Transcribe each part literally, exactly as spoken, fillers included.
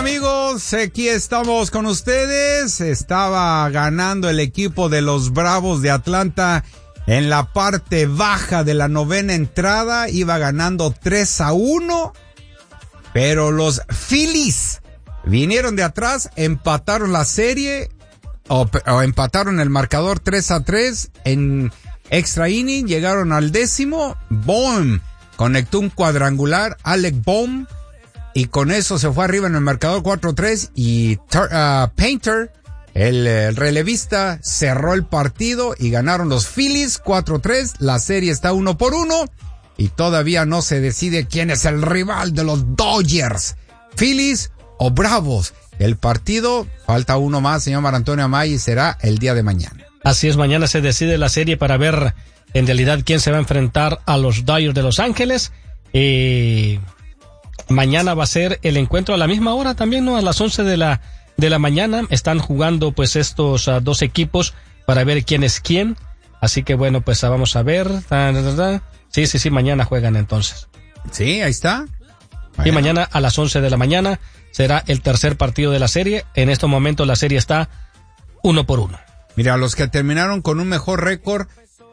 amigos? Aquí estamos con ustedes. Estaba ganando el equipo de los Bravos de Atlanta en la parte baja de la novena entrada. Iba ganando tres a uno. Pero los Phillies vinieron de atrás, empataron la serie o, o empataron el marcador tres a tres en extra inning. Llegaron al décimo. Bohm conectó un cuadrangular, Alec Bohm. Y con eso se fue arriba en el marcador cuatro a tres y uh, Painter, el, el relevista, cerró el partido y ganaron los Phillies cuatro a tres. La serie está uno por uno y todavía no se decide quién es el rival de los Dodgers, Phillies o Bravos. El partido, falta uno más, señor Mar Antonio Amay, y será el día de mañana. Así es, mañana se decide la serie para ver en realidad quién se va a enfrentar a los Dodgers de Los Ángeles. Y mañana va a ser el encuentro a la misma hora también, ¿no? A las once de la, de la mañana están jugando pues estos uh, dos equipos para ver quién es quién. Así que bueno, pues uh, vamos a ver. Sí, sí, sí, mañana juegan entonces. Sí, ahí está. Y mañana a las once de la mañana será el tercer partido de la serie. En este momento la serie está uno por uno. Mira, los que terminaron con un mejor récord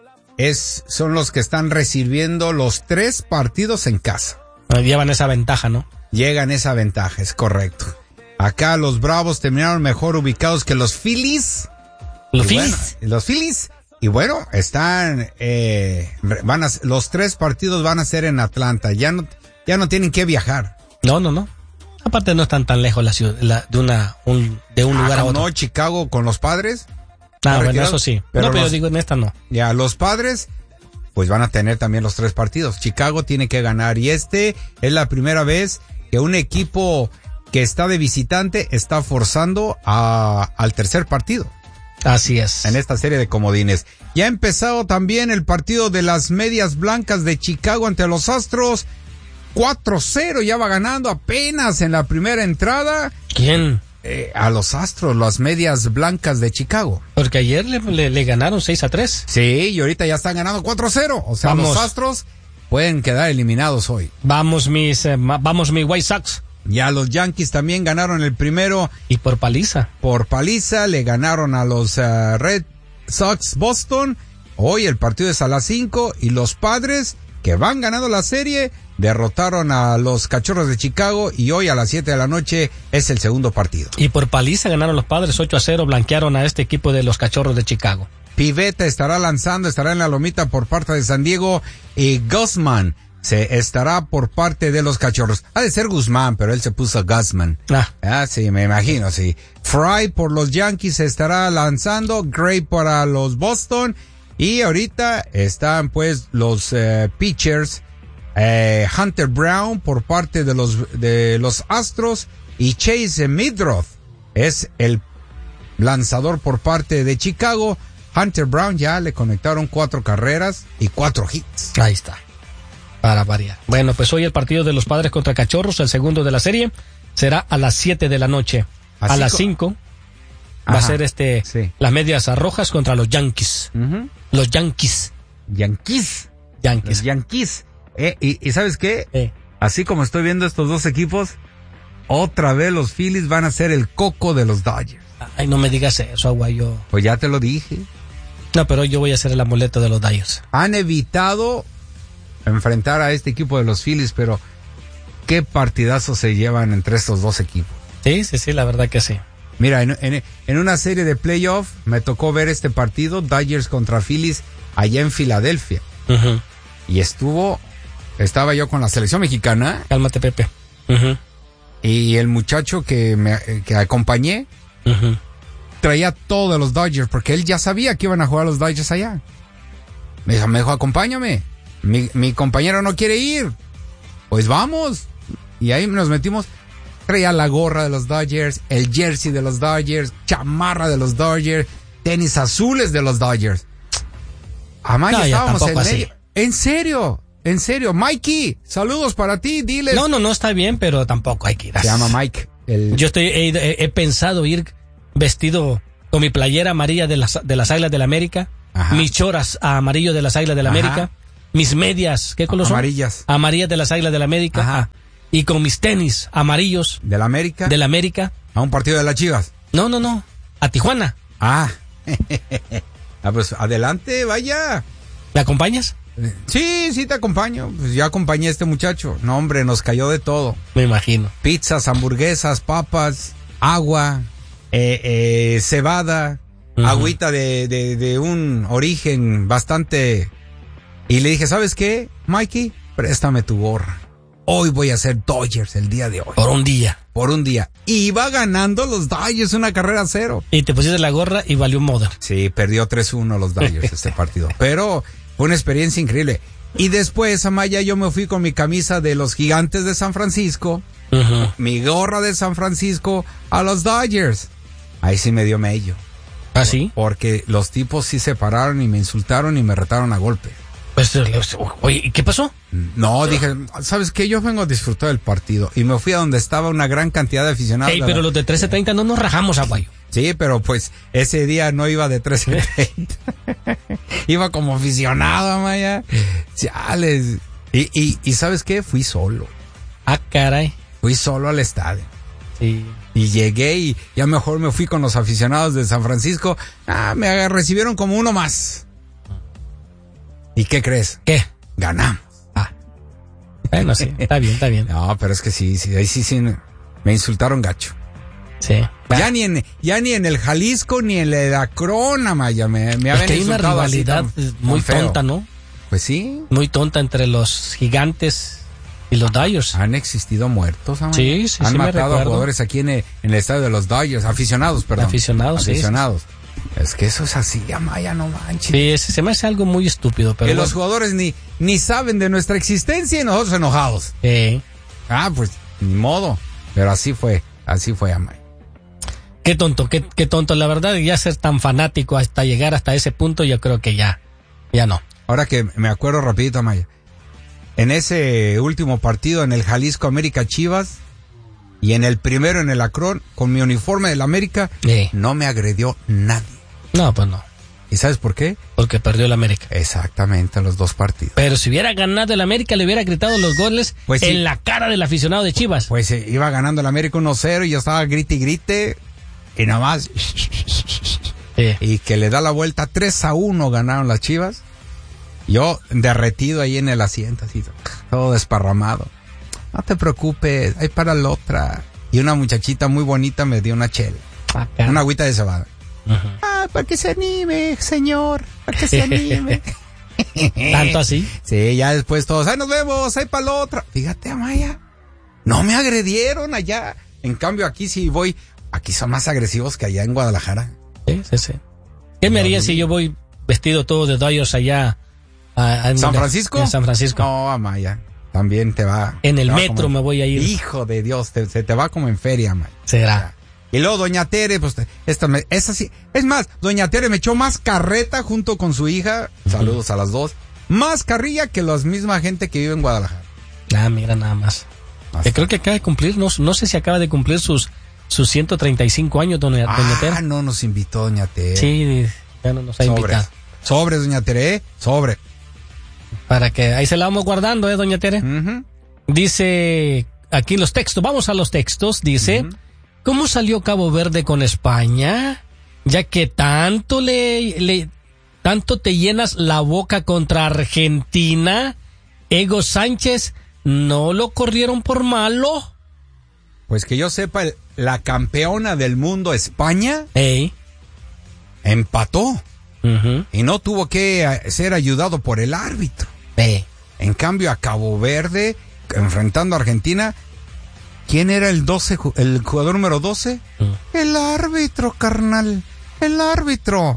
es, son los que están recibiendo los tres partidos en casa. Llevan esa ventaja, ¿no? Llegan esa ventaja, es correcto. Acá los Bravos terminaron mejor ubicados que los Phillies. ¿Los Phillies? Bueno, los Phillies. Y bueno, están, eh, van a, los tres partidos van a ser en Atlanta. Ya no, ya no tienen que viajar. No, no, no. Aparte no están tan lejos la ciudad, la, de una, un, de un ah, lugar a otro. No, Chicago con los Padres. Ah, bueno, eso sí. Pero no, pero los, digo, en esta no. Ya, los Padres pues van a tener también los tres partidos. Chicago tiene que ganar y este es la primera vez que un equipo que está de visitante está forzando a, al tercer partido. Así es. En esta serie de comodines. Ya ha empezado también el partido de las Medias Blancas de Chicago ante los Astros. cuatro cero ya va ganando apenas en la primera entrada. ¿Quién? Eh, a los Astros, las Medias Blancas de Chicago. Porque ayer le, le, le ganaron seis a tres. Sí, y ahorita ya están ganando cuatro cero. O sea, vamos. Los Astros pueden quedar eliminados hoy. Vamos mis, eh, vamos mi White Sox. Ya los Yankees también ganaron el primero. Y por paliza. Por paliza, le ganaron a los uh, Red Sox Boston. Hoy el partido es a las cinco y los Padres, que van ganando la serie, derrotaron a los Cachorros de Chicago y hoy a las siete de la noche es el segundo partido. Y por paliza ganaron los Padres ocho a cero, blanquearon a este equipo de los Cachorros de Chicago. Pivetta estará lanzando, estará en la lomita por parte de San Diego y Guzmán se estará por parte de los Cachorros. Ha de ser Guzmán, pero él se puso Guzmán. Ah. ah, sí, me imagino, sí. Fry por los Yankees estará lanzando, Gray para los Boston y ahorita están pues los uh, pitchers. Eh, Hunter Brown por parte de los de los Astros y Chase Midroth es el lanzador por parte de Chicago. Hunter Brown ya le conectaron cuatro carreras y cuatro hits. Ahí está, para variar. Bueno, pues hoy el partido de los Padres contra Cachorros, el segundo de la serie, será a las siete de la noche. A, a las cinco va a ser este sí. Las Medias Rojas contra los Yankees. Uh-huh. Los Yankees. Yankees. Yankees. Los Yankees. Eh, y, y ¿sabes qué? Eh. Así como estoy viendo estos dos equipos, otra vez los Phillies van a ser el coco de los Dodgers. Ay, no me digas eso, Aguayo. Pues ya te lo dije. No, pero yo voy a ser el amuleto de los Dodgers. Han evitado enfrentar a este equipo de los Phillies, pero qué partidazos se llevan entre estos dos equipos. Sí, sí, sí, la verdad que sí. Mira, en, en, en una serie de playoff me tocó ver este partido, Dodgers contra Phillies, allá en Filadelfia. Uh-huh. Y estuvo... Estaba yo con la selección mexicana. Cálmate, Pepe. Uh-huh. Y el muchacho que me que acompañé uh-huh. traía todo de los Dodgers porque él ya sabía que iban a jugar los Dodgers allá. Me dijo, me dijo acompáñame. Mi, mi compañero no quiere ir. Pues vamos. Y ahí nos metimos. Traía la gorra de los Dodgers, el jersey de los Dodgers, chamarra de los Dodgers, tenis azules de los Dodgers. Amaya, no, estábamos en medio. ¿En serio? En serio, Mikey, saludos para ti, diles. No, no, no, está bien, pero tampoco hay que ir. Se llama Mike. El... Yo estoy, he, he, he pensado ir vestido con mi playera amarilla de las, de las Águilas del la América, Ajá. mis choras a amarillo de las Águilas del la América, mis medias, ¿qué color son? Amarillas. Amarillas de las Águilas del la América, Ajá. y con mis tenis amarillos. ¿Del América? Del América. ¿A un partido de las Chivas? No, no, no. A Tijuana. Ah. Ah, pues adelante, vaya. ¿Me acompañas? Sí, sí te acompaño. Pues yo acompañé a este muchacho. No, hombre, nos cayó de todo. Me imagino. Pizzas, hamburguesas, papas, agua, eh, eh, cebada, uh-huh. agüita de, de, de un origen bastante... Y le dije, ¿sabes qué, Mikey? Préstame tu gorra. Hoy voy a hacer Dodgers el día de hoy. Por un día. Por un día. Y va ganando los Dodgers una carrera a cero. Y te pusiste la gorra y valió moda. Sí, perdió tres uno los Dodgers este partido. Pero fue una experiencia increíble. Y después, Amaya, yo me fui con mi camisa de los Gigantes de San Francisco, uh-huh. mi gorra de San Francisco a los Dodgers. Ahí sí me dio mello. ¿Ah, sí? Porque los tipos sí se pararon y me insultaron y me retaron a golpe. Pues, oye, ¿y qué pasó? No, dije, ¿sabes qué? Yo vengo a disfrutar del partido. Y me fui a donde estaba una gran cantidad de aficionados. Hey, pero la... los de trece treinta no nos rajamos, Aguayo. Sí, pero pues ese día no iba de trece treinta. Iba como aficionado, Amaya. Chales. Y, y, y ¿sabes qué? Fui solo. Ah, caray. Fui solo al estadio. Sí. Y llegué y ya mejor me fui con los aficionados de San Francisco. Ah, me recibieron como uno más. ¿Y qué crees? ¿Qué? Ganamos. Ah. Bueno, sí, está bien, está bien. No, pero es que sí, sí, ahí sí, sí, me insultaron gacho. Sí. Ya ni en, ya ni en el Jalisco ni en el Akron, Amaya, me, me habían es que hay una rivalidad tan, muy tan tonta, ¿no? Pues sí. Muy tonta entre los Gigantes y los Dodgers. Han existido muertos, Amaya. Sí, sí, Han sí, matado a jugadores aquí en el, en el estadio de los Dodgers, aficionados, perdón. Aficionados, Aficionados. Sí, sí. Es que eso es así, Amaya, no manches. Sí, se me hace algo muy estúpido, pero que bueno. Los jugadores ni, ni saben de nuestra existencia y nosotros enojados. Sí. Ah, pues, ni modo. Pero así fue, así fue, Amaya. Qué tonto, qué, qué tonto. La verdad, ya ser tan fanático hasta llegar hasta ese punto, yo creo que ya, ya no. Ahora que me acuerdo rapidito, Amaya. En ese último partido, en el Jalisco América Chivas, y en el primero en el Akron, con mi uniforme del América, sí. no me agredió nadie. No, pues no. ¿Y sabes por qué? Porque perdió el América. Exactamente, los dos partidos. Pero si hubiera ganado el América, le hubiera gritado los goles pues sí. en la cara del aficionado de Chivas. Pues eh, iba ganando el América uno cero y yo estaba grite y grite, y nada más. Sí. Y que le da la vuelta tres a uno ganaron las Chivas. Yo derretido ahí en el asiento, así, todo desparramado. No te preocupes, hay para la otra. Y una muchachita muy bonita me dio una chela. Acá. Una agüita de cebada. Uh-huh. Ah, para que se anime, señor. Para que se anime. ¿Tanto así? Sí, ya después todos, ay, nos vemos, hay para la otra. Fíjate, Amaya, no me agredieron allá. En cambio, aquí sí voy, aquí son más agresivos que allá en Guadalajara. Sí, sí, sí. ¿Qué me haría no, si yo voy vestido todo de Dodgers allá? A, a, ¿San Francisco? En San Francisco. No, Amaya. También te va. En el va metro en, me voy a ir. Hijo de Dios, te, se te va como en feria, man. Será. Y luego Doña Tere, pues, esta me, esa sí. Es más, Doña Tere me echó más carreta junto con su hija. Uh-huh. Saludos a las dos. Más carrilla que la misma gente que vive en Guadalajara. Ah, mira nada más. Que creo que acaba de cumplir, no, no sé si acaba de cumplir sus, sus ciento treinta y cinco años, Doña, ah, Doña Tere. Ah, no nos invitó Doña Tere. Sí, ya no nos ha Sobres. invitado. Sobre, Doña Tere, ¿eh? Sobre. Para que ahí se la vamos guardando, ¿eh, Doña Tere? Uh-huh. Dice aquí los textos, vamos a los textos, dice, uh-huh. ¿Cómo salió Cabo Verde con España? Ya que tanto le, le, tanto te llenas la boca contra Argentina, Ego Sánchez, ¿no lo corrieron por malo? Pues que yo sepa, el, la campeona del mundo, España, Ey. empató. Uh-huh. Y no tuvo que ser ayudado por el árbitro. Ey. En cambio, a Cabo Verde, enfrentando a Argentina, ¿quién era el doce, el jugador número doce? Uh. El árbitro, carnal. El árbitro.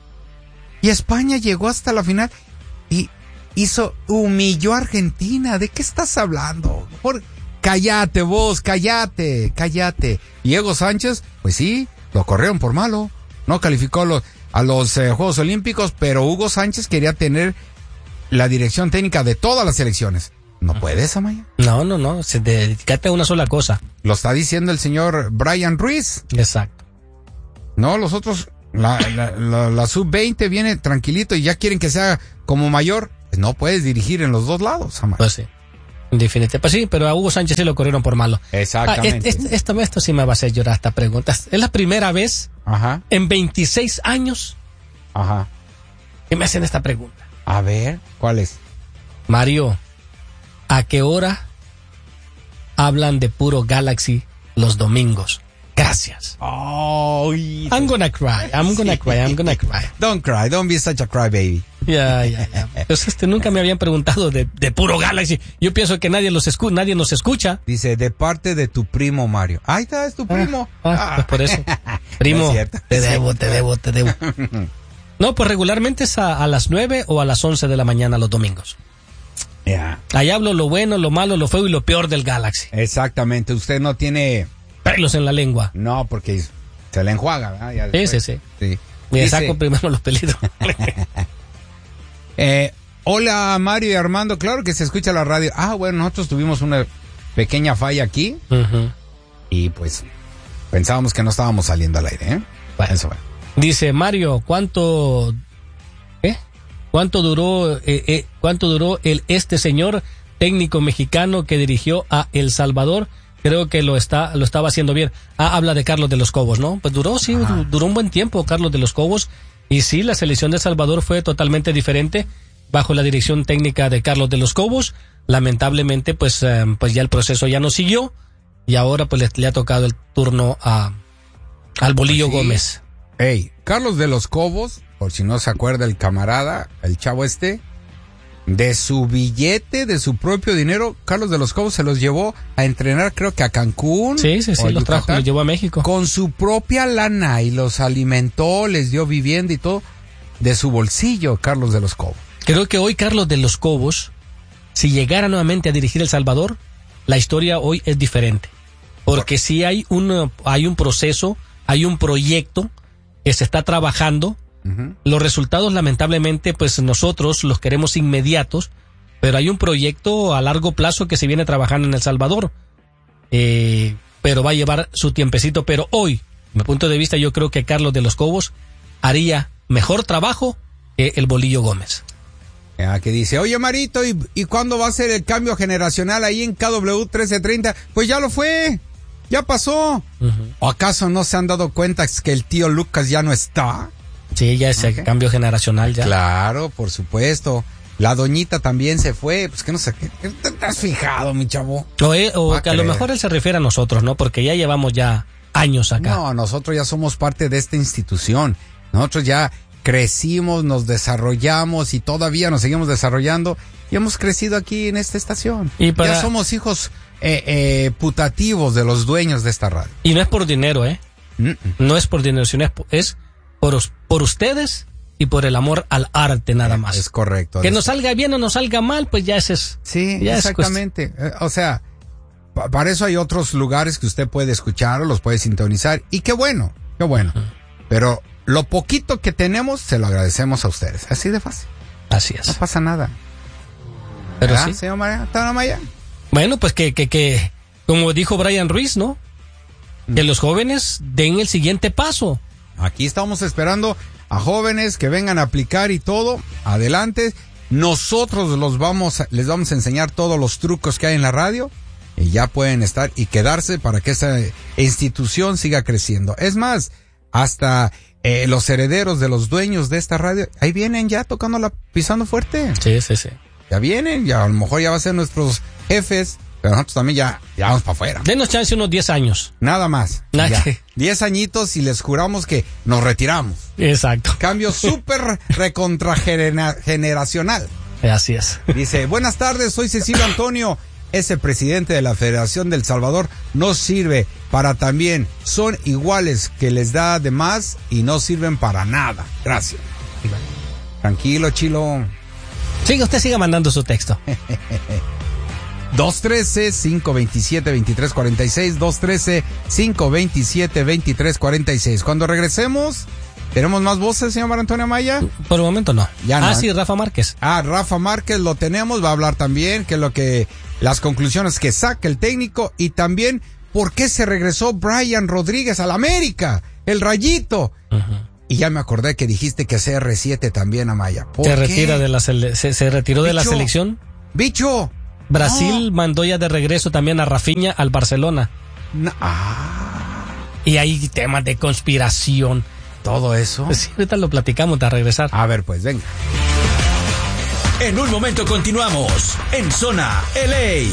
Y España llegó hasta la final y hizo, humilló a Argentina. ¿De qué estás hablando? Por, cállate vos, cállate, cállate. Diego Sánchez, pues sí, lo corrieron por malo. No calificó los, a los eh, Juegos Olímpicos, pero Hugo Sánchez quería tener la dirección técnica de todas las selecciones. ¿No puedes, Amaya? No, no, no, se dedícate a una sola cosa. Lo está diciendo el señor Brian Ruiz. Exacto. No, los otros, la, la, la, la sub veinte viene tranquilito y ya quieren que sea como mayor. No puedes dirigir en los dos lados, Amaya. Pues sí. Definitivamente. Pues sí, pero a Hugo Sánchez sí lo corrieron por malo. Exactamente. Ah, es, es, esto, esto sí me va a hacer llorar esta pregunta. Es la primera vez Ajá. en veintiséis años Ajá. que me hacen esta pregunta. A ver, ¿cuál es? Mario, ¿a qué hora hablan de Puro Galaxy los domingos? Gracias. Oh, I'm gonna cry, I'm gonna cry, I'm gonna cry. Don't cry, don't be such a crybaby. Ya, ya, ya. Pues este, nunca me habían preguntado de, de Puro Galaxy. Yo pienso que nadie los escu nadie nos escucha. Dice, de parte de tu primo Mario. Ahí está, es tu primo. Ah, ah, pues por eso. Primo, No es cierto. te debo, te debo, te debo. No, pues regularmente es a, a las nueve o a las once de la mañana los domingos. Yeah. Ahí hablo lo bueno, lo malo, lo feo y lo peor del Galaxy. Exactamente, usted no tiene... Pelos en la lengua. No, porque se le enjuaga, ¿verdad? Ya Sí, sí, sí. sí. Me Dice, saco primero los pelitos. eh, hola Mario y Armando, claro que se escucha la radio. Ah, bueno, nosotros tuvimos una pequeña falla aquí Uh-huh. y pues pensábamos que no estábamos saliendo al aire, ¿eh? Bueno. Eso va. Dice Mario, ¿cuánto ¿qué? ¿Cuánto duró eh, eh, cuánto duró el este señor técnico mexicano que dirigió a El Salvador? Creo que lo está lo estaba haciendo bien. Ah, habla de Carlos de los Cobos, ¿no? Pues duró, sí, Ajá. duró un buen tiempo Carlos de los Cobos. Y sí, la selección de El Salvador fue totalmente diferente bajo la dirección técnica de Carlos de los Cobos. Lamentablemente, pues, eh, pues ya el proceso ya no siguió. Y ahora pues le, le ha tocado el turno a al Bolillo Pues sí. Gómez. Hey, Carlos de los Cobos, por si no se acuerda el camarada, el chavo este, de su billete, de su propio dinero, Carlos de los Cobos se los llevó a entrenar, creo que a Cancún. Sí, sí, sí, o a los trajo, Yucatán, los llevó a México. con su propia lana y los alimentó, les dio vivienda y todo, de su bolsillo, Carlos de los Cobos. Creo que hoy Carlos de los Cobos, si llegara nuevamente a dirigir El Salvador, la historia hoy es diferente. Porque sí hay un, hay un proceso, hay un proyecto que se está trabajando. Uh-huh. Los resultados, lamentablemente, pues nosotros los queremos inmediatos, pero hay un proyecto a largo plazo que se viene trabajando en El Salvador. Eh, pero va a llevar su tiempecito. Pero hoy, de mi punto de vista, yo creo que Carlos de los Cobos haría mejor trabajo que el Bolillo Gómez. Ya, que dice, oye Marito, ¿y, ¿y cuándo va a ser el cambio generacional ahí en K W trece treinta? Pues ya lo fue, ya pasó. Uh-huh. ¿O acaso no se han dado cuenta que el tío Lucas ya no está? Sí, ya ese Okay. cambio generacional ya. Claro, por supuesto. La doñita también se fue, pues que no sé, ¿qué te, te has fijado, mi chavo? O, eh, o Va a que a lo creer. mejor él se refiere a nosotros, ¿no? Porque ya llevamos ya años acá. No, nosotros ya somos parte de esta institución. Nosotros ya crecimos, nos desarrollamos y todavía nos seguimos desarrollando y hemos crecido aquí en esta estación. Y para- Ya somos hijos eh, eh, putativos de los dueños de esta radio. Y no es por dinero, ¿eh? Mm-mm. No es por dinero, sino es por, es por, os- por ustedes y por el amor al arte nada más. Es correcto. Que Es- nos salga bien o nos salga mal, pues ya ese es... Sí, ya es exactamente. Eh, o sea, pa- para eso hay otros lugares que usted puede escuchar o los puede sintonizar. Y qué bueno, qué bueno. Pero lo poquito que tenemos, se lo agradecemos a ustedes. Así de fácil. Así No es. pasa nada. Pero ¿Verdad, sí. señor María? ¿Está Maya? Bueno, pues que, que, que, como dijo Brian Ruiz, ¿no? Que los jóvenes den el siguiente paso. Aquí estamos esperando a jóvenes que vengan a aplicar y todo. Adelante. Nosotros los vamos a- les vamos a enseñar todos los trucos que hay en la radio. Y ya pueden estar y quedarse para que esta institución siga creciendo. Es más, hasta eh, los herederos de los dueños de esta radio, ahí vienen ya tocando la, pisando fuerte. Sí, sí, sí. Ya vienen, ya a lo mejor ya va a ser nuestros jefes, pero nosotros también ya, ya vamos para afuera. Denos chance unos diez años. Nada más. Nada Ya. que- Diez añitos y les juramos que nos retiramos. Exacto. Cambio súper recontrageneracional. Así es. Dice, buenas tardes, soy Cecilio Antonio. Ese presidente de la Federación del Salvador no sirve para también. Son iguales que les da de más y no sirven para nada. Gracias. Tranquilo, Chilo. Siga, usted siga mandando su texto. dos uno tres, cinco dos siete, dos tres cuatro seis, dos uno tres, cinco dos siete, dos tres cuatro seis. Cuando regresemos, ¿tenemos más voces, señor María Antonio Maya? Por el momento no. Ya no, Ah, ¿eh? sí, Rafa Márquez. Ah, Rafa Márquez lo tenemos, va a hablar también, que es lo que, las conclusiones que saca el técnico y también por qué se regresó Brian Rodríguez al América, el Rayito. Uh-huh. Y ya me acordé que dijiste que C R siete también, Amaya. ¿Por Se qué? retira de la sele- se, se retiró de la Bicho. selección. Bicho, Brasil no. mandó ya de regreso también a Rafinha al Barcelona. No. Ah. Y hay temas de conspiración. Todo eso. Sí, ahorita lo platicamos de regresar. A ver, pues, venga. En un momento continuamos en Zona L A.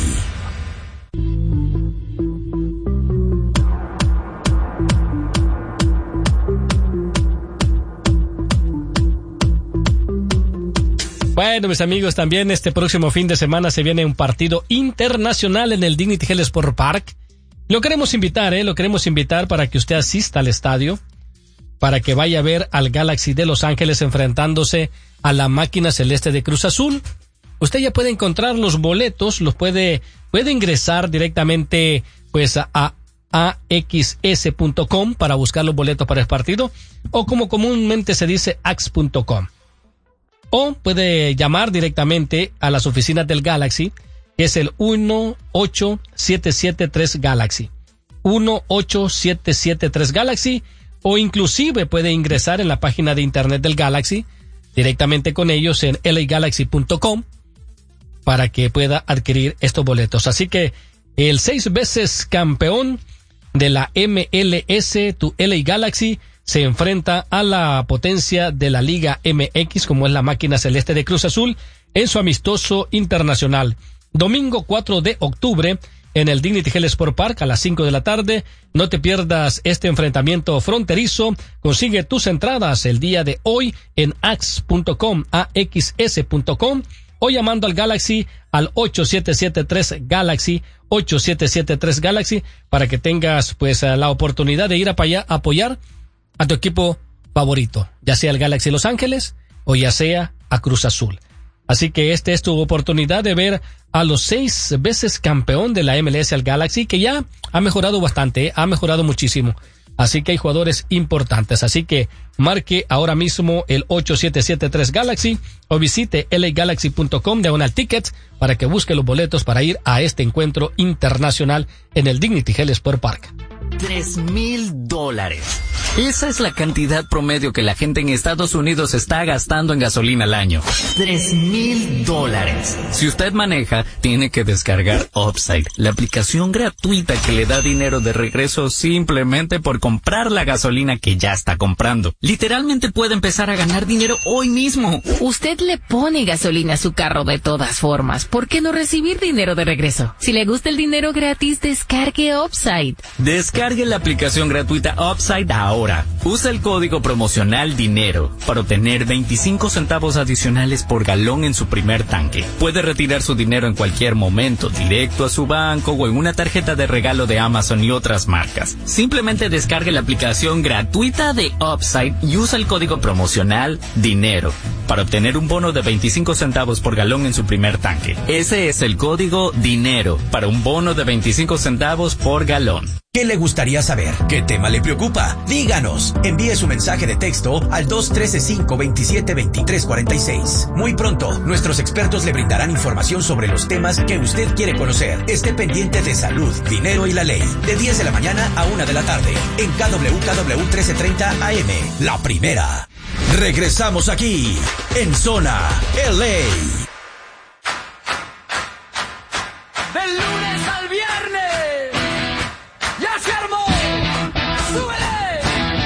Bueno, mis amigos, también este próximo fin de semana se viene un partido internacional en el Dignity Health Sport Park. Lo queremos invitar, ¿eh? Lo queremos invitar para que usted asista al estadio, para que vaya a ver al Galaxy de Los Ángeles enfrentándose a la máquina celeste de Cruz Azul. Usted ya puede encontrar los boletos, los puede, puede ingresar directamente, pues, a, a a x s punto com para buscar los boletos para el partido, o como comúnmente se dice, a x punto com. O puede llamar directamente a las oficinas del Galaxy, que es el uno ocho siete siete tres Galaxy. uno ocho siete siete tres Galaxy, o inclusive puede ingresar en la página de internet del Galaxy, directamente con ellos en l a galaxy punto com, para que pueda adquirir estos boletos. Así que el seis veces campeón de la M L S, tu L A Galaxy, se enfrenta a la potencia de la Liga M X, como es la máquina celeste de Cruz Azul, en su amistoso internacional. Domingo cuatro de octubre, en el Dignity Health Sport Park a las cinco de la tarde. No te pierdas este enfrentamiento fronterizo. Consigue tus entradas el día de hoy en a x punto com, a x s punto com, o llamando al Galaxy al ocho siete siete tres Galaxy, ocho siete siete tres Galaxy, para que tengas pues la oportunidad de ir a allá, a apoyar a tu equipo favorito, ya sea el Galaxy Los Ángeles o ya sea a Cruz Azul. Así que esta es tu oportunidad de ver a los seis veces campeón de la M L S al Galaxy, que ya ha mejorado bastante, ¿eh? ha mejorado muchísimo. Así que hay jugadores importantes. Así que marque ahora mismo el ocho siete siete tres Galaxy o visite l a galaxy punto com diagonal tickets para que busque los boletos para ir a este encuentro internacional en el Dignity Health Sport Park. Tres mil dólares. Esa es la cantidad promedio que la gente en Estados Unidos está gastando en gasolina al año. Tres mil dólares. Si usted maneja, tiene que descargar Upside, la aplicación gratuita que le da dinero de regreso simplemente por comprar la gasolina que ya está comprando. Literalmente puede empezar a ganar dinero hoy mismo. Usted le pone gasolina a su carro de todas formas. ¿Por qué no recibir dinero de regreso? Si le gusta el dinero gratis, descargue Upside. Descargue la aplicación gratuita Upside ahora. Usa el código promocional DINERO para obtener veinticinco centavos adicionales por galón en su primer tanque. Puede retirar su dinero en cualquier momento, directo a su banco o en una tarjeta de regalo de Amazon y otras marcas. Simplemente descargue la aplicación gratuita de Upside y usa el código promocional DINERO para obtener un bono de veinticinco centavos por galón en su primer tanque. Ese es el código DINERO para un bono de veinticinco centavos por galón. ¿Qué le gustaría saber? ¿Qué tema le preocupa? Díganos. Envíe su mensaje de texto al dos uno tres cinco dos siete dos tres cuatro seis. Muy pronto, nuestros expertos le brindarán información sobre los temas que usted quiere conocer. Esté pendiente de salud, dinero y la ley. De diez de la mañana a una de la tarde. En K W K W trece treinta A M. La primera. Regresamos aquí, en Zona L A.